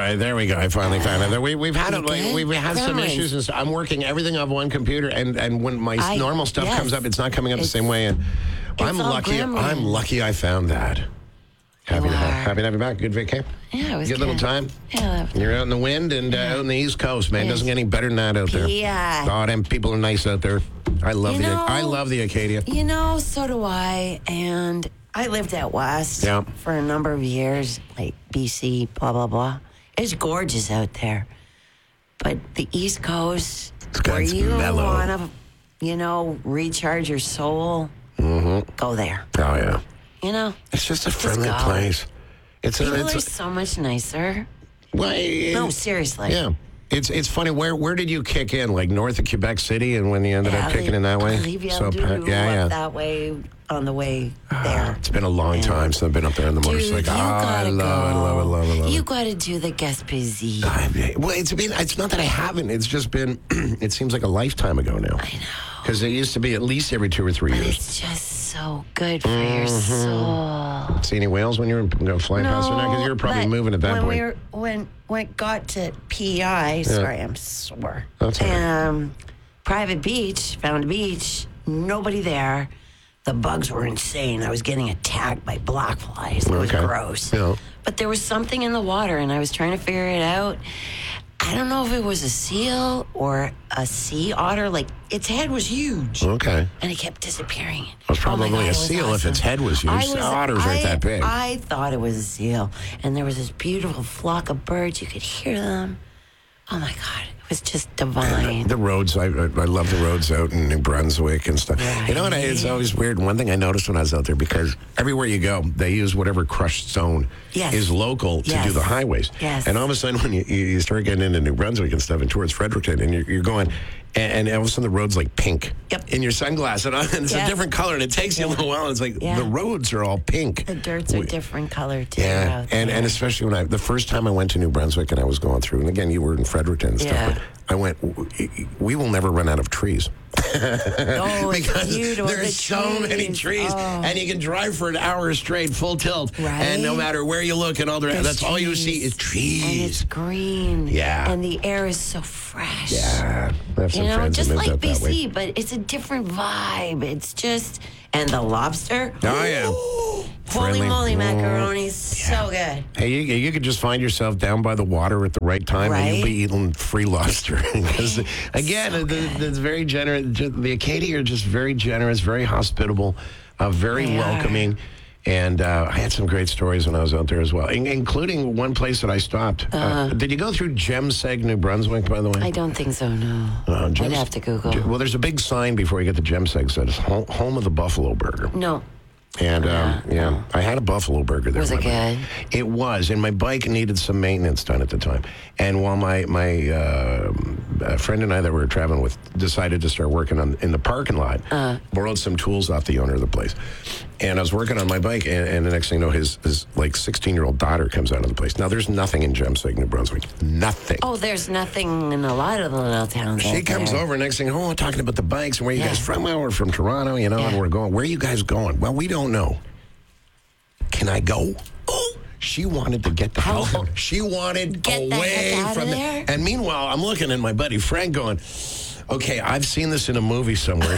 right, there we go. I finally found it. We've had it. Like, we've had some Gremlins. issues. And I'm working everything off one computer, and when my normal stuff comes up, it's not coming up the same way. And I'm lucky. Gremlins. I'm lucky I found that. Happy to have you back. Good vacation. Yeah, it was good. Little time. Yeah. You're out in the wind and out on the East Coast, man. Doesn't get any better than that out there. Yeah. Oh, them people are nice out there. I love I love the Acadia. You know, so do I. And I lived out west for a number of years, like BC, blah, blah, blah. It's gorgeous out there. But the East Coast, where you want to, recharge your soul, go there. Oh, yeah. It's just a friendly place. People are so much nicer. Well, no, seriously. Yeah. It's funny. Where did you kick in? Like north of Quebec City, and when you ended up kicking in that way? That way on the way there. It's been a long time since I've been up there on the motorcycle. I love it. You got to do the Gaspésie. Well, it's not that I haven't. It's just been. It seems like a lifetime ago now. I know. Because it used to be at least every 2 or 3 years. It's just so good for your soul. See any whales when you were flying past there? Because you were probably moving at that point. When it got to PEI, sorry, I'm sore. That's all right. Private beach, found a beach, nobody there. The bugs were insane. I was getting attacked by black flies. It was gross. Yeah. But there was something in the water, and I was trying to figure it out. I don't know if it was a seal or a sea otter. Like, its head was huge. Okay. And it kept disappearing. It was probably a seal if its head was huge. Otters aren't that big. I thought it was a seal. And there was this beautiful flock of birds. You could hear them. Oh, my God. It was just divine. The roads, I love the roads out in New Brunswick and stuff. Right. You know what? It's always weird. One thing I noticed when I was out there, because everywhere you go, they use whatever crushed stone is local to do the highways. Yes. And all of a sudden, when you start getting into New Brunswick and stuff and towards Fredericton, and you're going, and all of a sudden the road's like pink in your sunglasses, and it's a different color, and it takes you a little while. And it's like the roads are all pink. The dirts are different color too. Yeah, and especially when the first time I went to New Brunswick and I was going through, and again you were in Fredericton and stuff, but I went, we will never run out of trees. Because there's so many trees, and you can drive for an hour straight, full tilt, and no matter where you look and all that's all you see is trees. And it's green. Yeah. And the air is so fresh. Yeah. I have some friends just that like moved up that way. BC, but it's a different vibe. It's just, and the lobster. Oh, yeah. Holy moly, macaroni, so good. Hey, you could just find yourself down by the water at the right time, and you'll be eating free lobster. Because again, it's very generous. The Acadia are just very generous, very hospitable, very welcoming. And I had some great stories when I was out there as well, including one place that I stopped. Did you go through Gemseg, New Brunswick, by the way? I don't think so, no. I'd have to Google. Well, there's a big sign before you get to Gemseg that says home of the Buffalo Burger. No. And, I had a Buffalo Burger there. Was it good? It was, and my bike needed some maintenance done at the time. And while my friend and I that we were traveling with decided to start working in the parking lot, borrowed some tools off the owner of the place. And I was working on my bike, and the next thing you know, his 16-year-old daughter comes out of the place. Now, there's nothing in Gemseg, New Brunswick. Nothing. Oh, there's nothing in a lot of the little towns. She comes over, next thing, talking about the bikes, and where you guys from? Well, we're from Toronto, and we're going, where are you guys going? Well, we don't know. Can I go? Oh, she wanted to get the hell out. She wanted away from there. And meanwhile, I'm looking at my buddy Frank going, okay, I've seen this in a movie somewhere.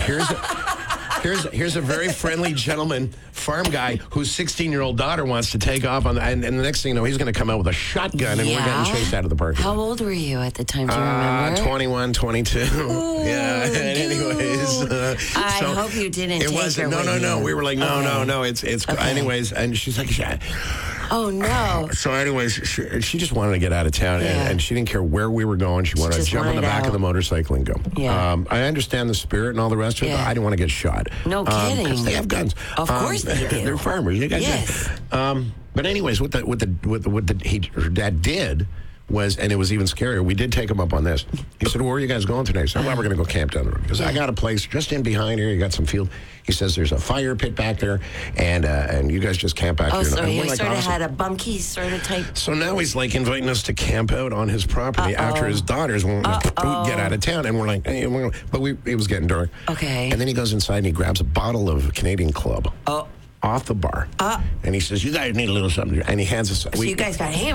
Here's a very friendly gentleman, farm guy, whose 16-year-old daughter wants to take off on and the next thing you know, he's going to come out with a shotgun, and we're getting chased out of the parking lot. How old were you at the time? Do you remember? 21, 22. Ooh, yeah. Anyways, I hope you didn't. It wasn't. No. We were like, no. It's. Okay. Anyways, and she's like, oh no. So anyways, she just wanted to get out of town, and she didn't care where we were going. She wanted to jump on the back of the motorcycle and go. Yeah. I understand the spirit and all the rest of it, but I didn't want to get shot. No kidding. Because they have guns. Of course they do. They're farmers. You guys. Yes. But anyways, what her dad did was, and it was even scarier, we did take him up on this. He said, where are you guys going today? I said, well, we're going to go camp down the road. Because I got a place just in behind here. You got some field. He says, there's a fire pit back there, and you guys just camp back here. So he sort of had a bunkie sort of type. So now he's like inviting us to camp out on his property after his daughters won't get out of town. And we're like, hey, but it was getting dark. Okay. And then he goes inside and he grabs a bottle of Canadian Club. Oh. Off the bar. And he says, you guys need a little something. And he hands us. So you guys got hammered.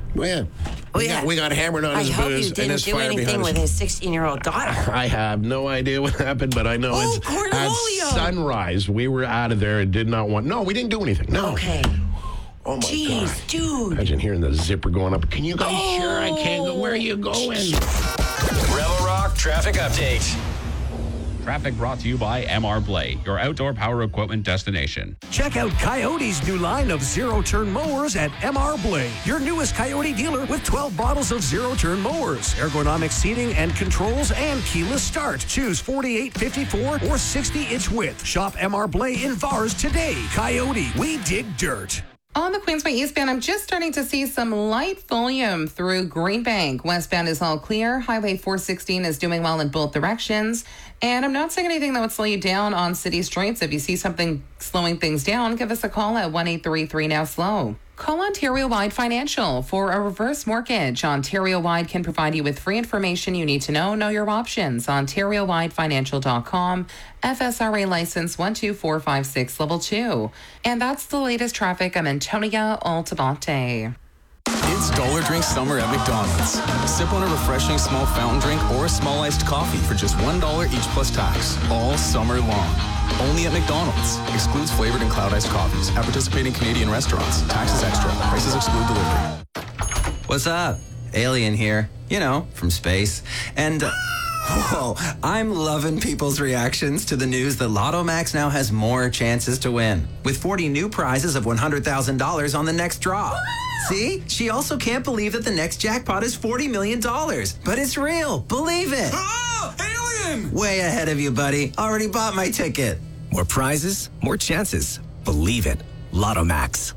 Well, yeah. We got hammered on his booze. I hope you didn't do anything with his 16-year-old daughter. I have no idea what happened, but I know it's Cornholio. at sunrise. We were out of there and did not want... No, we didn't do anything. No. Okay. Oh, my God. Dude. Imagine hearing the zipper going up. Can you guys sure I can't go? Where are you going? Rebel Rock Traffic Update. Traffic brought to you by MR Blade, your outdoor power equipment destination. Check out Coyote's new line of zero-turn mowers at MR Blade, your newest Coyote dealer with 12 models of zero-turn mowers, ergonomic seating and controls, and keyless start. Choose 48, 54, or 60-inch width. Shop MR Blade in VARS today. Coyote, we dig dirt. On the Queensway eastbound, I'm just starting to see some light volume through Greenbank. Westbound is all clear. Highway 416 is doing well in both directions. And I'm not seeing anything that would slow you down on city streets. If you see something slowing things down, give us a call at 1-833-NOW-SLOW. Call Ontario Wide Financial for a reverse mortgage. Ontario Wide can provide you with free information you need to know your options. OntarioWideFinancial.com. FSRA license 12456 level 2. And that's the latest traffic. I'm Antonia Altabate. It's Dollar Drink Summer at McDonald's. Sip on a refreshing small fountain drink or a small iced coffee for just $1 each plus tax, all summer long. Only at McDonald's. Excludes flavored and cloud iced coffees. At participating Canadian restaurants. Taxes extra. Prices exclude delivery. What's up? Alien here. You know, from space. And, whoa, I'm loving people's reactions to the news that Lotto Max now has more chances to win. With 40 new prizes of $100,000 on the next draw. See? She also can't believe that the next jackpot is $40 million. But it's real. Believe it. Oh, alien! Way ahead of you, buddy. Already bought my ticket. More prizes, more chances. Believe it. Lotto Max.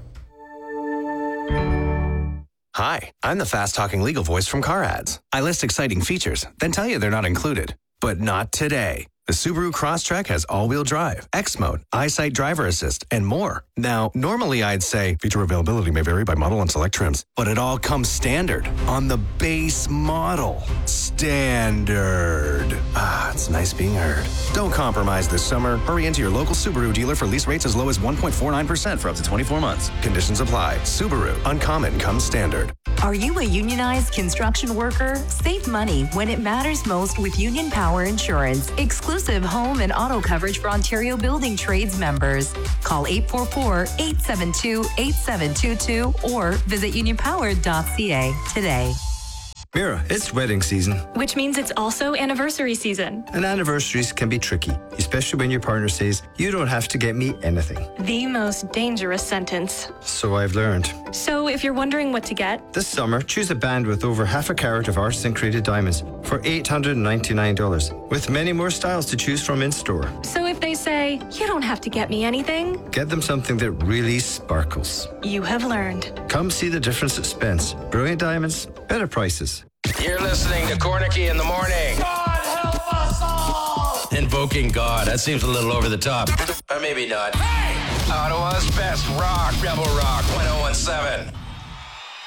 Hi, I'm the fast-talking legal voice from Car Ads. I list exciting features, then tell you they're not included. But not today. The Subaru Crosstrek has all-wheel drive, X-Mode, EyeSight driver assist, and more. Now, normally I'd say feature availability may vary by model and select trims, but it all comes standard on the base model. Standard. Ah, it's nice being heard. Don't compromise this summer. Hurry into your local Subaru dealer for lease rates as low as 1.49% for up to 24 months. Conditions apply. Subaru. Uncommon comes standard. Are you a unionized construction worker? Save money when it matters most with Union Power Insurance. Exclusive home and auto coverage for Ontario Building Trades members. Call 844-872-8722 or visit unionpower.ca today. Mira, it's wedding season. Which means it's also anniversary season. And anniversaries can be tricky, especially when your partner says, you don't have to get me anything. The most dangerous sentence. So I've learned. So if you're wondering what to get, this summer, choose a band with over half a carat of artisan-created diamonds for $899, with many more styles to choose from in-store. So if they say, you don't have to get me anything, get them something that really sparkles. You have learned. Come see the difference at Spence. Brilliant diamonds, better prices. You're listening to Cornicky in the morning. God help us all! Invoking God. That seems a little over the top. Or maybe not. Hey! Ottawa's best rock, Rebel Rock 101.7.